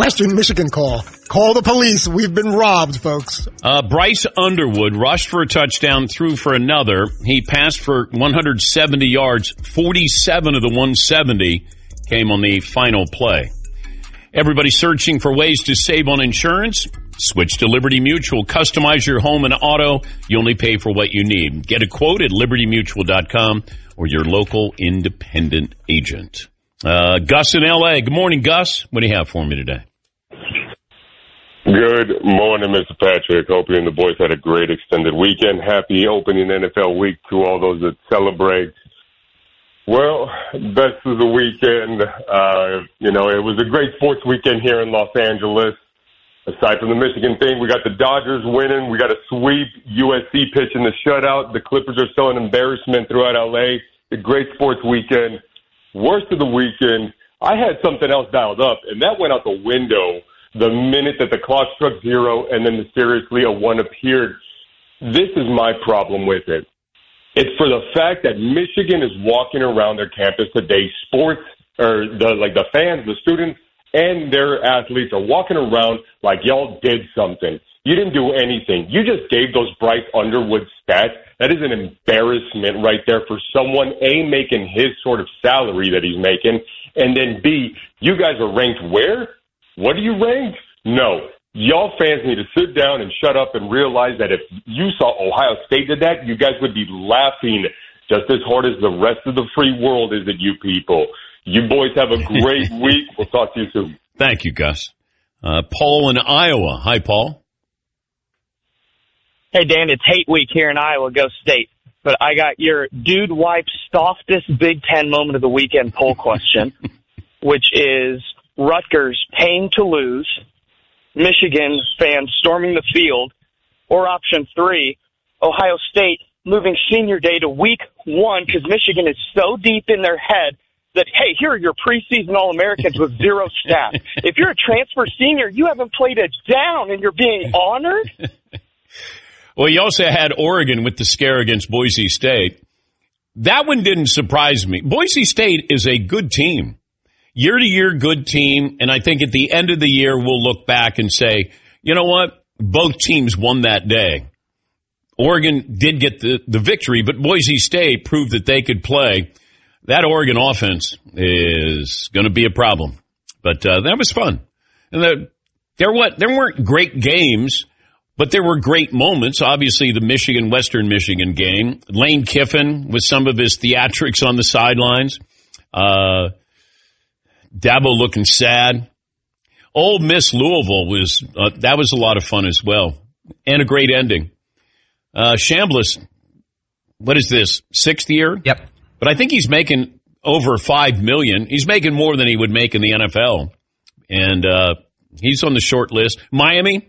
Western Michigan call. Call the police. We've been robbed, folks. Bryce Underwood rushed for a touchdown, threw for another. He passed for 170 yards. 47 of the 170 came on the final play. Everybody searching for ways to save on insurance? Switch to Liberty Mutual. Customize your home and auto. You only pay for what you need. Get a quote at libertymutual.com or your local independent agent. Gus in L.A. Good morning, Gus. What do you have for me today? Good morning, Mr. Patrick. Hope you and the boys had a great extended weekend. Happy opening NFL week to all those that celebrate. Well, best of the weekend. It was a great sports weekend here in Los Angeles. Aside from the Michigan thing, we got the Dodgers winning. We got a sweep. USC pitching the shutout. The Clippers are still an embarrassment throughout L.A. A great sports weekend. Worst of the weekend, I had something else dialed up, and that went out the window the minute that the clock struck 0 and then mysteriously a 1 appeared. This is my problem with it. It's for the fact that Michigan is walking around their campus today. The fans, the students, and their athletes are walking around like y'all did something. You didn't do anything. You just gave those Bryce Underwood stats. That is an embarrassment right there for someone, A, making his sort of salary that he's making, and then, B, you guys are ranked where? What are you ranked? No. Y'all fans need to sit down and shut up and realize that if you saw Ohio State did that, you guys would be laughing just as hard as the rest of the free world is at you people. You boys have a great week. We'll talk to you soon. Thank you, Gus. Paul in Iowa. Hi, Paul. Hey, Dan, it's hate week here in Iowa. Go State. But I got your dude wipes softest Big Ten moment of the weekend poll question, which is Rutgers paying to lose, Michigan fans storming the field, or option 3, Ohio State moving senior day to week 1 because Michigan is so deep in their head that, hey, here are your preseason All-Americans with 0 stats. If you're a transfer senior, you haven't played it down and you're being honored? Well, you also had Oregon with the scare against Boise State. That one didn't surprise me. Boise State is a good team. Year-to-year good team, and I think at the end of the year we'll look back and say, you know what? Both teams won that day. Oregon did get the victory, but Boise State proved that they could play. That Oregon offense is going to be a problem. But that was fun. And there weren't great games, but there were great moments. Obviously, the Western Michigan game. Lane Kiffin with some of his theatrics on the sidelines. Dabo looking sad. Old Miss Louisville was a lot of fun as well. And a great ending. Chambliss, what is this, 6th year? Yep. But I think he's making over $5 million. He's making more than he would make in the NFL. And he's on the short list. Miami,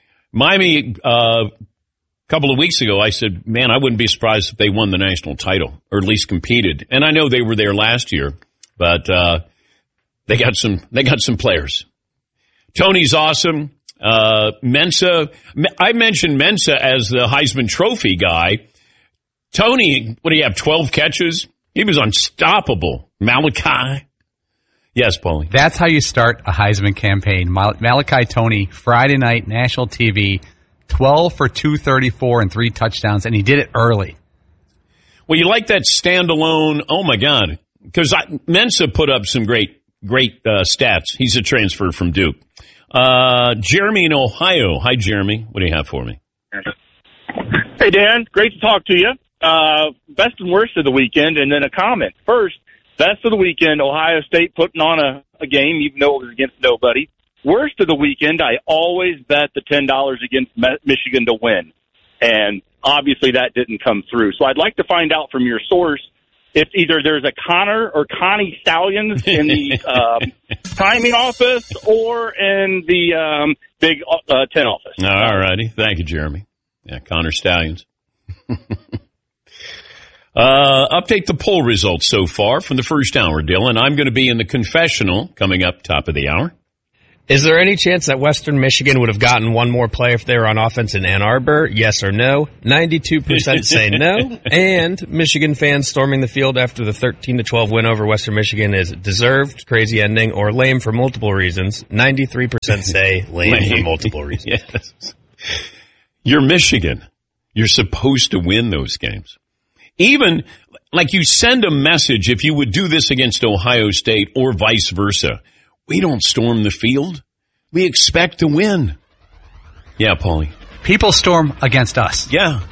a couple of weeks ago, I said, man, I wouldn't be surprised if they won the national title, or at least competed. And I know they were there last year, but they got some players. Tony's awesome. Mensah, I mentioned Mensah as the Heisman Trophy guy. Tony, what do you have, 12 catches? He was unstoppable. Malachi. Yes, Paulie. That's how you start a Heisman campaign. Malachi Tony, Friday night, national TV, 12 for 234 and 3 touchdowns, and he did it early. Well, you like that standalone, oh, my God, because Mensah put up some great stats. He's a transfer from Duke. Jeremy in Ohio. Hi, Jeremy. What do you have for me? Hey, Dan. Great to talk to you. Best and worst of the weekend, and then a comment. First, best of the weekend, Ohio State putting on a game, even though it was against nobody. Worst of the weekend, I always bet the $10 against Michigan to win. And obviously that didn't come through. So I'd like to find out from your source if either there's a Connor or Connie Stallions in the timing office or in the Big Ten office. All righty. Thank you, Jeremy. Yeah, Connor Stallions. Update the poll results so far from the first hour, Dylan. I'm going to be in the confessional coming up top of the hour. Is there any chance that Western Michigan would have gotten one more play if they were on offense in Ann Arbor? Yes or no? 92% say no. And Michigan fans storming the field after the 13-12 win over Western Michigan is deserved, crazy ending, or lame for multiple reasons. 93% say lame for multiple reasons. Yes. You're Michigan. You're supposed to win those games. Even, like, you send a message if you would do this against Ohio State or vice versa. We don't storm the field. We expect to win. Yeah, Paulie. People storm against us. Yeah.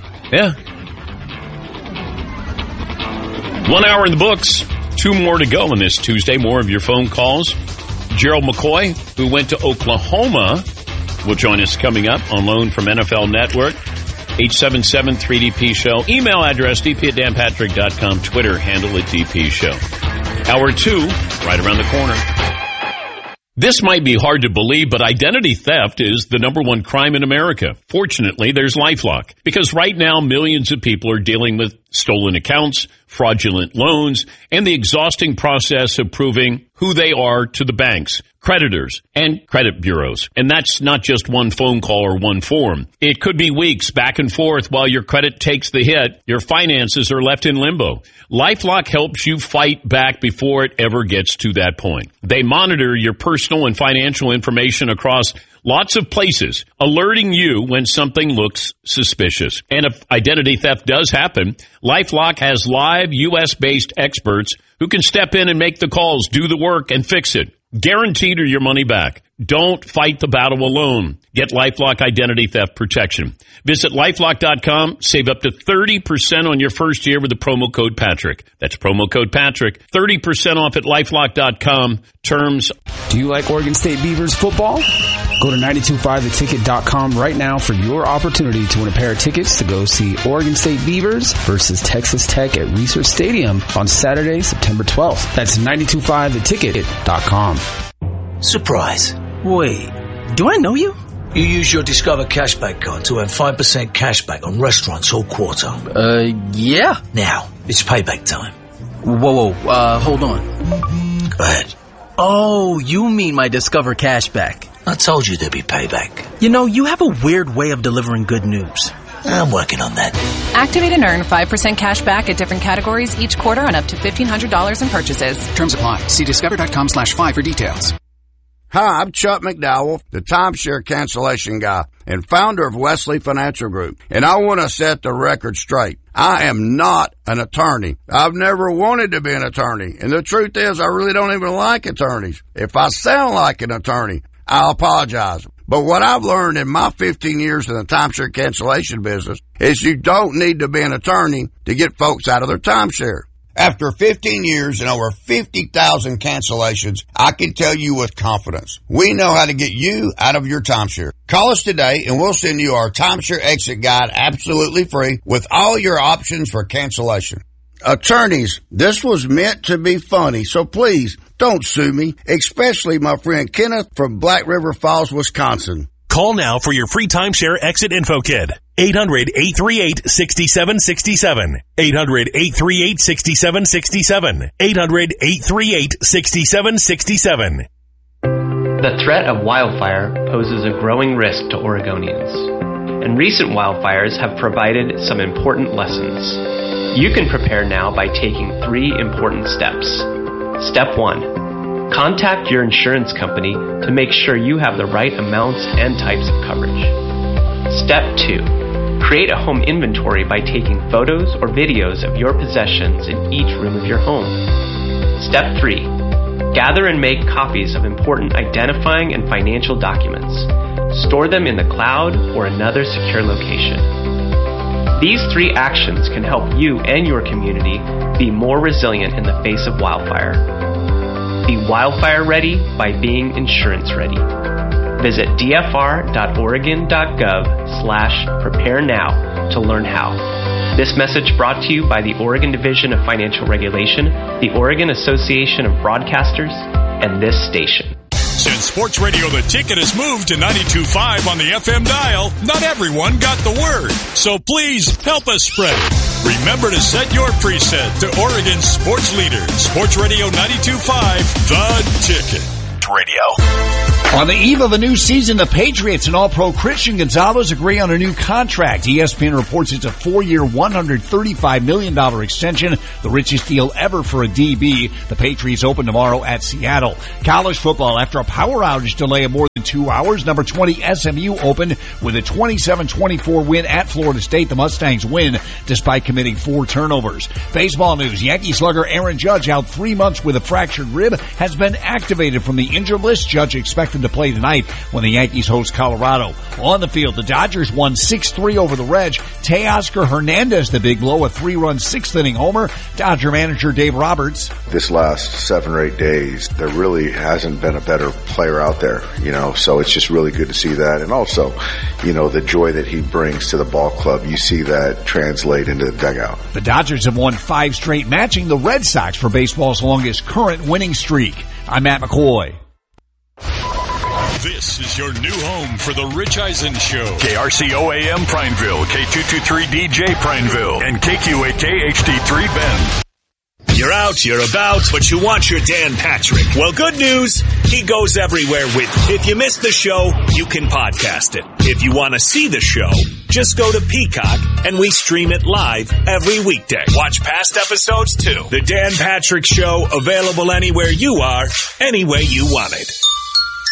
1 hour in the books. 2 more to go on this Tuesday. More of your phone calls. Gerald McCoy, who went to Oklahoma, will join us coming up on loan from NFL Network. 877-3DP Show. Email address, dp@danpatrick.com. Twitter handle @DP Show. Hour 2, right around the corner. This might be hard to believe, but identity theft is the number one crime in America. Fortunately, there's LifeLock, because right now millions of people are dealing with stolen accounts, fraudulent loans, and the exhausting process of proving who they are to the banks, creditors, and credit bureaus. And that's not just one phone call or one form. It could be weeks back and forth while your credit takes the hit. Your finances are left in limbo. LifeLock helps you fight back before it ever gets to that point. They monitor your personal and financial information across lots of places, alerting you when something looks suspicious. And if identity theft does happen, LifeLock has live U.S.-based experts who can step in and make the calls, do the work, and fix it. Guaranteed or your money back. Don't fight the battle alone. Get LifeLock identity theft protection. Visit LifeLock.com. Save up to 30% on your first year with the promo code Patrick. That's promo code Patrick. 30% off at LifeLock.com. Terms. Do you like Oregon State Beavers football? Go to 925theticket.com right now for your opportunity to win a pair of tickets to go see Oregon State Beavers versus Texas Tech at Research Stadium on Saturday, September 12th. That's 925theticket.com. Surprise. Wait, do I know you? You use your Discover Cashback card to earn 5% cashback on restaurants all quarter. Yeah. Now, it's payback time. Whoa, hold on. Go ahead. Oh, you mean my Discover Cashback. I told you there'd be payback. You know, you have a weird way of delivering good news. I'm working on that. Activate and earn 5% cash back at different categories each quarter on up to $1,500 in purchases. Terms apply. See discover.com/5 for details. Hi, I'm Chuck McDowell, the timeshare cancellation guy and founder of Wesley Financial Group. And I want to set the record straight. I am not an attorney. I've never wanted to be an attorney. And the truth is, I really don't even like attorneys. If I sound like an attorney, I'll apologize. But what I've learned in my 15 years in the timeshare cancellation business is you don't need to be an attorney to get folks out of their timeshare. After 15 years and over 50,000 cancellations, I can tell you with confidence, we know how to get you out of your timeshare. Call us today and we'll send you our timeshare exit guide absolutely free with all your options for cancellation. Attorneys, this was meant to be funny, so please don't sue me, especially my friend Kenneth from Black River Falls, Wisconsin. Call now for your free timeshare exit info kit. 800-838-6767. 800-838-6767. 800-838-6767. The threat of wildfire poses a growing risk to Oregonians, and recent wildfires have provided some important lessons. You can prepare now by taking 3 important steps. Step 1. Contact your insurance company to make sure you have the right amounts and types of coverage. Step 2. Create a home inventory by taking photos or videos of your possessions in each room of your home. Step 3. Gather and make copies of important identifying and financial documents. Store them in the cloud or another secure location. These 3 actions can help you and your community be more resilient in the face of wildfire. Be wildfire ready by being insurance ready. Visit dfr.oregon.gov/prepare now to learn how. This message brought to you by the Oregon Division of Financial Regulation, the Oregon Association of Broadcasters, and this station. Since Sports Radio The Ticket has moved to 92.5 on the FM dial, not everyone got the word. So please help us spread it. Remember to set your preset to Oregon sports leader. Sports Radio 92.5, The Ticket Radio. On the eve of a new season, the Patriots and All-Pro Christian Gonzalez agree on a new contract. ESPN reports it's a 4-year, $135 million extension, the richest deal ever for a DB. The Patriots open tomorrow at Seattle. College football, after a power outage delay of more than 2 hours, number 20 SMU opened with a 27-24 win at Florida State. The Mustangs win despite committing 4 turnovers. Baseball news, Yankee slugger Aaron Judge, out 3 months with a fractured rib, has been activated from the injured list. Judge expected to play tonight when the Yankees host Colorado. On the field, the Dodgers won 6-3 over the Reds. Teoscar Hernandez, the big blow, a 3-run 6th-inning homer. Dodger manager Dave Roberts. This last 7 or 8 days, there really hasn't been a better player out there, so it's just really good to see that. And also, the joy that he brings to the ball club, you see that translate into the dugout. The Dodgers have won 5 straight, matching the Red Sox for baseball's longest current winning streak. I'm Matt McCoy. This is your new home for the Rich Eisen Show. KRCO AM Prineville, K223DJ Prineville, and KQAK HD3 Bend. You're out, you're about, but you want your Dan Patrick. Well, good news, he goes everywhere with you. If you missed the show, you can podcast it. If you want to see the show, just go to Peacock, and we stream it live every weekday. Watch past episodes, too. The Dan Patrick Show, available anywhere you are, any way you want it.